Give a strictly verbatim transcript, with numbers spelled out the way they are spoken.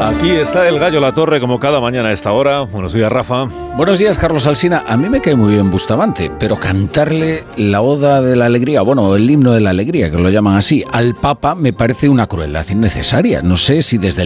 Aquí está el Gallo La Torre, como cada mañana a esta hora. Buenos días, Rafa. Buenos días, Carlos Alsina. A mí me cae muy bien Bustamante, pero cantarle la oda de la alegría, bueno, el himno de la alegría, que lo llaman así, al Papa me parece una crueldad innecesaria. No sé si desde